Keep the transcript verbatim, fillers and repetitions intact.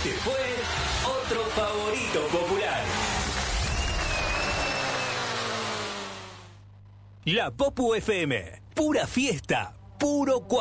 Este fue otro favorito popular. La Popu F M, pura fiesta, puro cuatro.